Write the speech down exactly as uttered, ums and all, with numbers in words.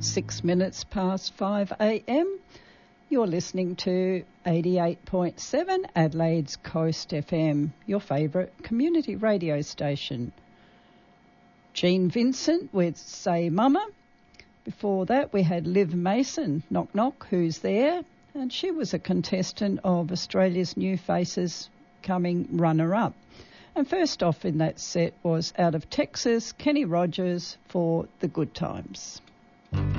six minutes past five a.m. You're listening to eighty-eight point seven Adelaide's Coast F M, your favourite community radio station. Jean Vincent with Say Mama. Before that we had Liv Mason, Knock Knock, Who's There? And she was a contestant of Australia's New Faces Coming runner-up. And first off in that set was out of Texas, Kenny Rogers for The Good Times.